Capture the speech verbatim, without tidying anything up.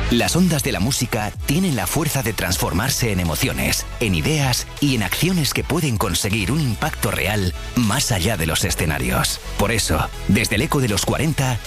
Las ondas de la música tienen la fuerza de transformarse en emociones, en ideas y en acciones que pueden conseguir un impacto real más allá de los escenarios. Por eso, desde el Eco de los cuarenta,